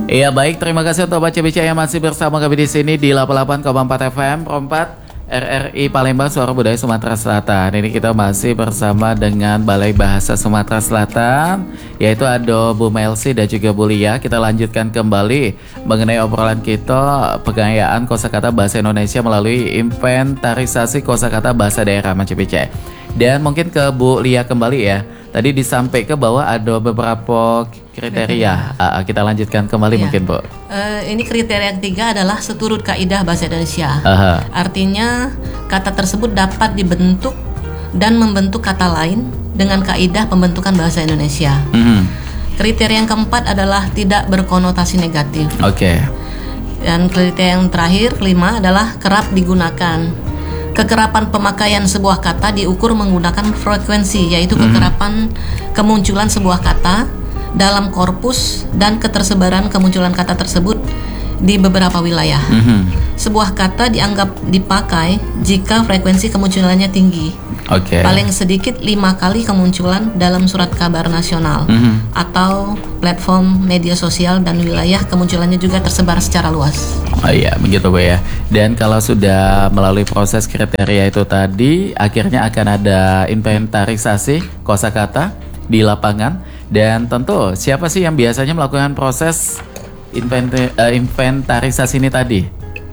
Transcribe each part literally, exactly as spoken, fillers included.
Iya baik, terima kasih untuk Baca Bicara yang masih bersama kami di sini di delapan puluh delapan koma empat F M Pro empat R R I Palembang, Suara Budaya Sumatera Selatan. Ini kita masih bersama dengan Balai Bahasa Sumatera Selatan, yaitu ada Bu Melsi dan juga Bu Lia. Kita lanjutkan kembali mengenai obrolan kita pengayaan kosakata bahasa Indonesia melalui inventarisasi kosakata bahasa daerah Baca Bicara. Dan mungkin ke Bu Lia kembali ya. Tadi disampaikan bahwa ada beberapa kriteria. Uh, kita lanjutkan kembali ya. Mungkin Bu. Uh, ini kriteria ketiga adalah seturut kaidah bahasa Indonesia. Uh-huh. Artinya kata tersebut dapat dibentuk dan membentuk kata lain dengan kaidah pembentukan bahasa Indonesia. Uh-huh. Kriteria yang keempat adalah tidak berkonotasi negatif. Oke. Okay. Dan kriteria yang terakhir, kelima, adalah kerap digunakan. Kekerapan pemakaian sebuah kata diukur menggunakan frekuensi, yaitu mm-hmm. kekerapan kemunculan sebuah kata dalam korpus dan ketersebaran kemunculan kata tersebut di beberapa wilayah. Mm-hmm. Sebuah kata dianggap dipakai jika frekuensi kemunculannya tinggi. Okay. Paling sedikit lima kali kemunculan dalam surat kabar nasional mm-hmm. atau platform media sosial, dan wilayah kemunculannya juga tersebar secara luas. Oh iya, begitu Bu ya. Dan kalau sudah melalui proses kriteria itu tadi, akhirnya akan ada inventarisasi kosakata di lapangan. Dan tentu siapa sih yang biasanya melakukan proses inventa- uh, inventarisasi ini tadi?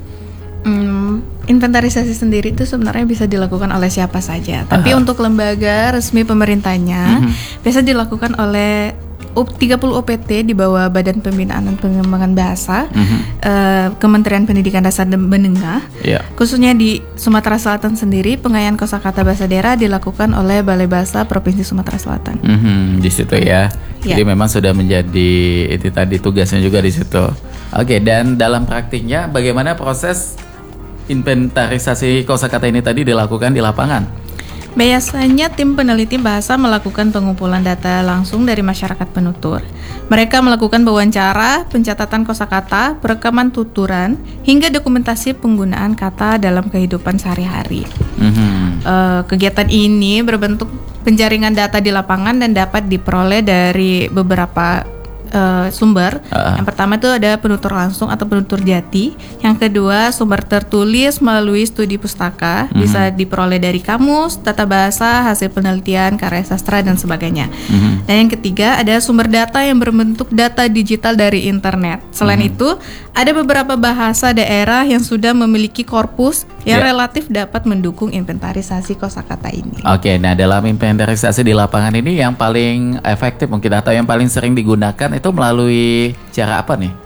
Hmm, inventarisasi sendiri itu sebenarnya bisa dilakukan oleh siapa saja. Tapi uh-huh. untuk lembaga resmi pemerintahnya uh-huh. biasa dilakukan oleh tiga puluh O P T di bawah Badan Pembinaan dan Pengembangan Bahasa, uh-huh. uh, Kementerian Pendidikan Dasar dan Menengah. Yeah. Khususnya di Sumatera Selatan sendiri, pengayaan kosakata bahasa daerah dilakukan oleh Balai Bahasa Provinsi Sumatera Selatan. Uh-huh. Di situ ya. Yeah. Jadi memang sudah menjadi itu tadi tugasnya juga di situ. Oke, okay, dan dalam praktiknya bagaimana proses inventarisasi kosakata ini tadi dilakukan di lapangan? Biasanya tim peneliti bahasa melakukan pengumpulan data langsung dari masyarakat penutur. Mereka melakukan wawancara, pencatatan kosakata, perekaman tuturan, hingga dokumentasi penggunaan kata dalam kehidupan sehari-hari. Mm-hmm. Uh, kegiatan ini berbentuk penjaringan data di lapangan dan dapat diperoleh dari beberapa Uh, sumber. Uh. Yang pertama itu ada penutur langsung atau penutur jati. Yang kedua, sumber tertulis melalui studi pustaka, mm-hmm. bisa diperoleh dari kamus, tata bahasa, hasil penelitian, karya sastra, dan sebagainya. Mm-hmm. Dan yang ketiga, ada sumber data yang berbentuk data digital dari internet. Selain mm-hmm. itu, ada beberapa bahasa daerah yang sudah memiliki korpus yang yeah. relatif dapat mendukung inventarisasi kosakata ini. Oke, okay, nah dalam inventarisasi di lapangan ini yang paling efektif mungkin atau yang paling sering digunakan itu melalui cara apa nih?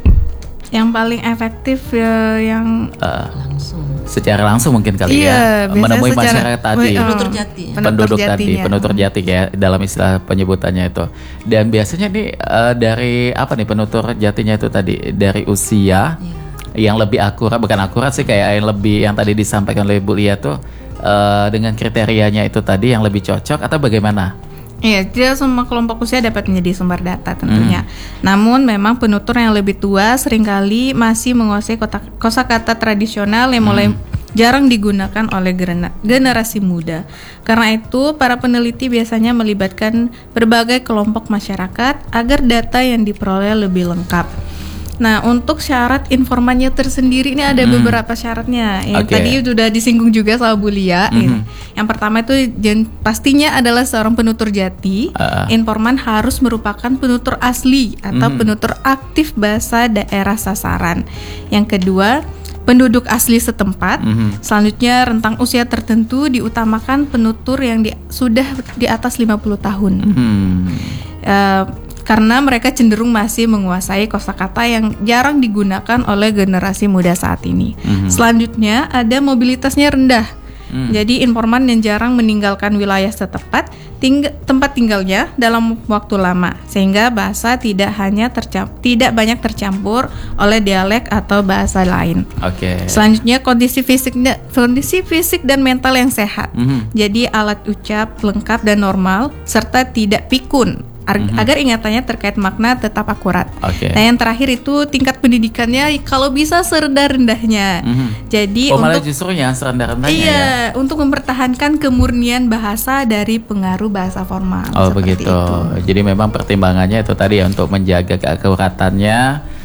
Yang paling efektif ya, yang uh, langsung. Secara langsung mungkin kali iya, ya menemui masyarakat tadi, penutur jati, penduduk tadi, penutur jati ya dalam istilah penyebutannya itu. Dan biasanya nih uh, dari apa nih penutur jatinya itu tadi dari usia yeah. yang lebih akurat, bukan akurat sih kayak yang lebih yang tadi disampaikan oleh Bu Lia tuh uh, dengan kriterianya itu tadi yang lebih cocok atau bagaimana? Iya, tidak semua kelompok usia dapat menjadi sumber data tentunya. Hmm. Namun memang penutur yang lebih tua seringkali masih menguasai kosakata tradisional yang mulai hmm. jarang digunakan oleh generasi muda. Karena itu, para peneliti biasanya melibatkan berbagai kelompok masyarakat agar data yang diperoleh lebih lengkap. Nah, untuk syarat informannya tersendiri ini ada mm. beberapa syaratnya. Yang okay. tadi sudah disinggung juga sama Bu Lia. Mm-hmm. Yang pertama itu jen, pastinya adalah seorang penutur jati. Uh. Informan harus merupakan penutur asli atau mm. penutur aktif bahasa daerah sasaran. Yang kedua, penduduk asli setempat. Mm-hmm. Selanjutnya, rentang usia tertentu diutamakan penutur yang di, sudah di atas lima puluh tahun. Mm-hmm. Uh, Karena mereka cenderung masih menguasai kosakata yang jarang digunakan oleh generasi muda saat ini. Mm-hmm. Selanjutnya ada mobilitasnya rendah. Mm. Jadi informan yang jarang meninggalkan wilayah setempat, ting- tempat tinggalnya dalam waktu lama, sehingga bahasa tidak hanya tercamp- tidak banyak tercampur oleh dialek atau bahasa lain. Okay. Selanjutnya kondisi fisik da- kondisi fisik dan mental yang sehat. Mm-hmm. Jadi alat ucap lengkap dan normal serta tidak pikun. Mm-hmm. Agar ingatannya terkait makna tetap akurat. Okay. Nah, yang terakhir itu tingkat pendidikannya kalau bisa serendah-rendahnya. Mm-hmm. Jadi oh, malah untuk justru yang serendah-rendahnya iya, ya. untuk mempertahankan kemurnian bahasa dari pengaruh bahasa formal. Oh begitu. Itu. Jadi memang pertimbangannya itu tadi ya untuk menjaga keakuratannya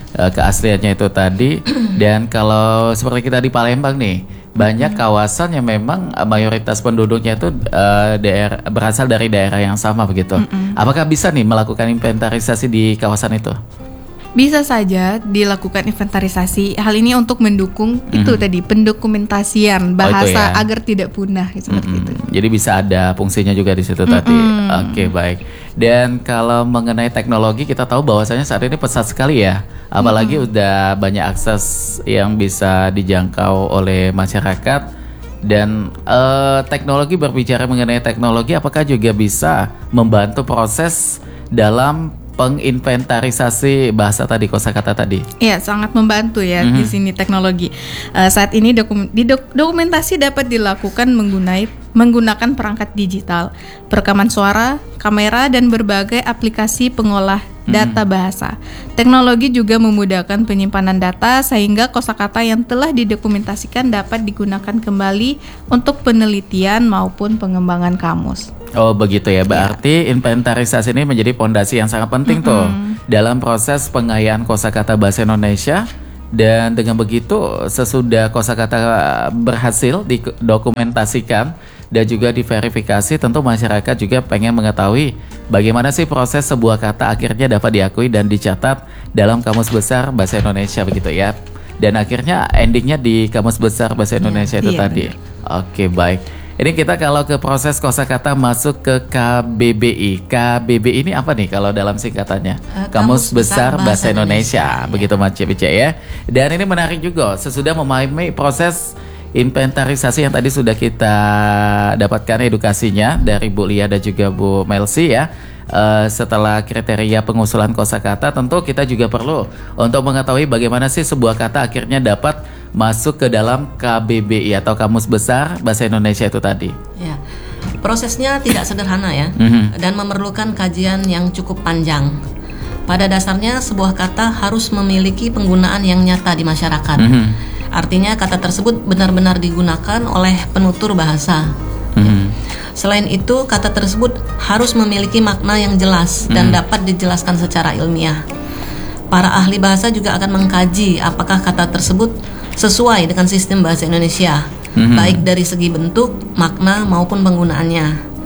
uh, keasliannya itu tadi. Dan kalau seperti kita di Palembang nih, banyak kawasan yang memang uh, mayoritas penduduknya itu uh, daerah berasal dari daerah yang sama begitu. Mm-mm. Apakah bisa nih melakukan inventarisasi di kawasan itu? Bisa saja dilakukan inventarisasi. Hal ini untuk mendukung Mhm. itu tadi pendokumentasian bahasa ya. agar tidak punah seperti Mm-mm. itu. Jadi bisa ada fungsinya juga di situ tadi. Oke, baik. Dan kalau mengenai teknologi, kita tahu bahwasanya saat ini pesat sekali ya. Apalagi udah banyak akses yang bisa dijangkau oleh masyarakat. Dan eh, teknologi, berbicara mengenai teknologi, apakah juga bisa membantu proses dalam penginventarisasi bahasa tadi, kosakata tadi? Iya, sangat membantu ya Mhm. di sini teknologi. Eh, saat ini dokum, di dok- dokumentasi dapat dilakukan menggunai menggunakan perangkat digital, perekaman suara, kamera, dan berbagai aplikasi pengolah data bahasa. Teknologi juga memudahkan penyimpanan data sehingga kosakata yang telah didokumentasikan dapat digunakan kembali untuk penelitian maupun pengembangan kamus. Oh begitu ya, berarti inventarisasi ini menjadi pondasi yang sangat penting tuh dalam proses pengayaan kosakata bahasa Indonesia. Dan dengan begitu, sesudah kosakata berhasil didokumentasikan dan juga diverifikasi, tentu masyarakat juga pengen mengetahui bagaimana sih proses sebuah kata akhirnya dapat diakui dan dicatat dalam Kamus Besar Bahasa Indonesia begitu ya. Dan akhirnya endingnya di Kamus Besar Bahasa Indonesia itu iya, tadi. Oke, baik. Ini kita kalau ke proses kosakata masuk ke K B B I. K B B I ini apa nih kalau dalam singkatannya? Eh, Kamus Kamus Besar Besar Bahasa Bahasa Indonesia. Indonesia. Begitu Mas Cipice ya. Dan ini menarik juga, sesudah memahami proses inventarisasi yang tadi sudah kita dapatkan edukasinya dari Bu Lia dan juga Bu Melsi ya. Uh, setelah kriteria pengusulan kosakata, tentu kita juga perlu untuk mengetahui bagaimana sih sebuah kata akhirnya dapat masuk ke dalam K B B I atau Kamus Besar Bahasa Indonesia itu tadi. Ya, prosesnya tidak sederhana ya, Mhm. dan memerlukan kajian yang cukup panjang. Pada dasarnya sebuah kata harus memiliki penggunaan yang nyata di masyarakat. Mhm. Artinya kata tersebut benar-benar digunakan oleh penutur bahasa. Mhm. Selain itu, kata tersebut harus memiliki makna yang jelas dan dapat dijelaskan secara ilmiah. Para ahli bahasa juga akan mengkaji apakah kata tersebut sesuai dengan sistem bahasa Indonesia, Mhm. baik dari segi bentuk, makna maupun penggunaannya.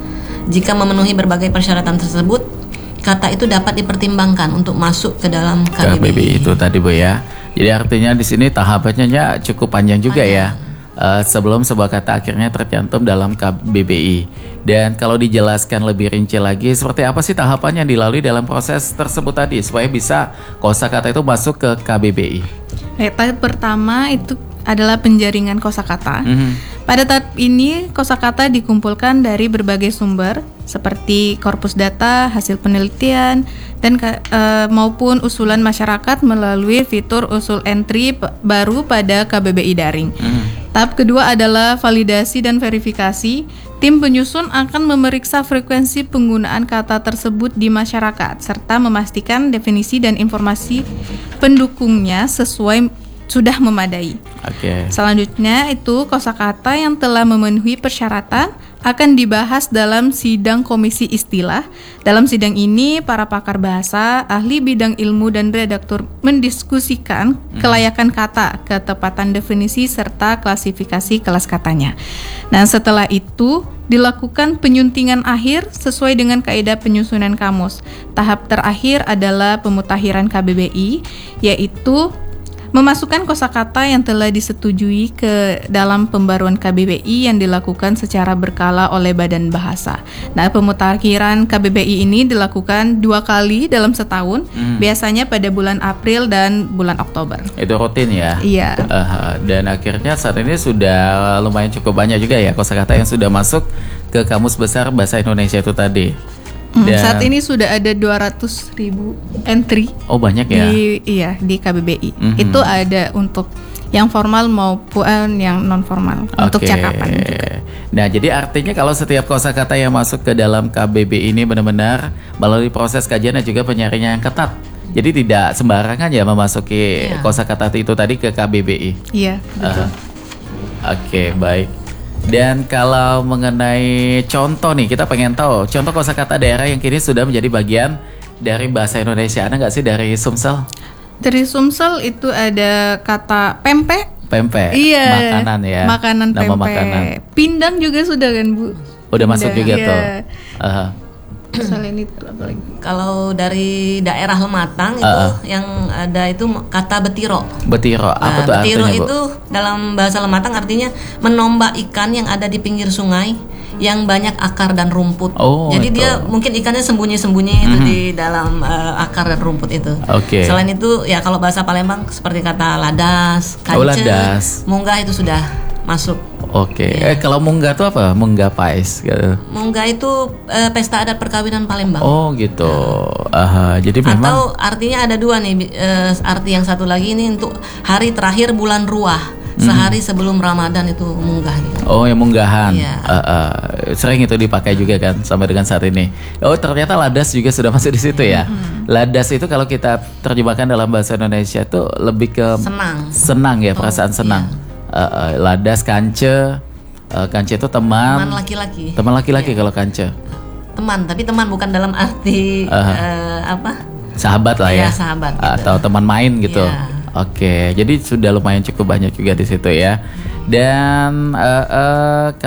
Jika memenuhi berbagai persyaratan tersebut, kata itu dapat dipertimbangkan untuk masuk ke dalam K K B B I. B B I itu tadi Bu ya. Jadi artinya di sini tahapannya ya cukup panjang juga ya. Uh, sebelum sebuah kata akhirnya tercantum dalam K B B I. Dan kalau dijelaskan lebih rinci lagi, seperti apa sih tahapan yang dilalui dalam proses tersebut tadi supaya bisa kosakata itu masuk ke K B B I? Baik, tahap pertama itu adalah penjaringan kosakata. Mhm. Pada tahap ini, kosakata dikumpulkan dari berbagai sumber seperti korpus data, hasil penelitian, dan e, maupun usulan masyarakat melalui fitur usul entry p- baru pada K B B I daring. Mhm. Tahap kedua adalah validasi dan verifikasi. Tim penyusun akan memeriksa frekuensi penggunaan kata tersebut di masyarakat serta memastikan definisi dan informasi pendukungnya sesuai sudah memadai. Oke. Selanjutnya itu kosakata yang telah memenuhi persyaratan akan dibahas dalam sidang komisi istilah. Dalam sidang ini para pakar bahasa, ahli bidang ilmu dan redaktur mendiskusikan kelayakan kata, ketepatan definisi serta klasifikasi kelas katanya. Nah, setelah itu dilakukan penyuntingan akhir sesuai dengan kaidah penyusunan kamus. Tahap terakhir adalah pemutakhiran K B B I, yaitu memasukkan kosakata yang telah disetujui ke dalam pembaruan K B B I yang dilakukan secara berkala oleh Badan Bahasa. Nah, pemutakhiran K B B I ini dilakukan dua kali dalam setahun, Hmm. biasanya pada bulan April dan bulan Oktober. Itu rutin ya? Iya. Uh, dan akhirnya saat ini sudah lumayan cukup banyak juga ya kosakata yang sudah masuk ke Kamus Besar Bahasa Indonesia itu tadi. Hmm, Dan- saat ini sudah ada dua ratus ribu entry Oh banyak ya? di iya di K B B I. Mhm. Itu ada untuk yang formal maupun yang non formal untuk Oke. cakapan juga. Nah, jadi artinya kalau setiap kosakata yang masuk ke dalam K B B I ini benar-benar melalui proses kajian dan juga penyaringan yang ketat. Jadi tidak sembarangan ya memasuki Iya. kosakata itu tadi ke K B B I. Iya, betul. Uh, Oke, baik. Dan kalau mengenai contoh nih, kita pengen tahu contoh kosakata daerah yang kini sudah menjadi bagian dari bahasa Indonesia. Ada nggak sih dari Sumsel? Dari Sumsel itu ada kata pempek. Pempek. Iya. Makanan ya. Makanan Nama pempek. makanan. Pindang juga sudah kan Bu? Udah masuk juga iya. tuh. Uh-huh. Selain itu apa lagi? Kalau dari daerah Lematang itu Uh-uh. yang ada itu kata betiro. Betiro. Apa Nah, tuh betiro artinya, Bu? itu dalam bahasa Lematang artinya menombak ikan yang ada di pinggir sungai yang banyak akar dan rumput. Oh, Jadi itu. dia mungkin ikannya sembunyi-sembunyi itu di dalam uh, akar dan rumput itu. Oke. Selain itu ya kalau bahasa Palembang seperti kata ladas, kance, Oh, ladas. munggah itu sudah masuk. Oke. Iya. Eh kalau munggah tuh apa? Munggah pais gitu. Munggah itu eh, pesta adat perkawinan Palembang. Oh gitu. Aha, jadi memang Atau artinya ada dua nih, bi- eh, arti yang satu lagi ini untuk hari terakhir bulan Ruah, sehari sebelum Ramadan itu munggah nih. oh yang munggahan. Iya. Uh, uh, sering itu dipakai juga kan sampai dengan saat ini. Oh ternyata ladas juga sudah masuk di situ ya. Ladas itu kalau kita terjemahkan dalam bahasa Indonesia tuh lebih ke Senang. senang ya, perasaan senang. Uh, uh, ladas, kance, uh, kance itu teman. Teman laki-laki. Teman laki-laki kalau kance. Teman, tapi teman bukan dalam arti Aha. eh, apa? Sahabat lah ya. Iya, sahabat gitu. Atau teman main gitu. Iya. Oke, jadi sudah lumayan cukup banyak juga di situ ya. Dan uh, uh,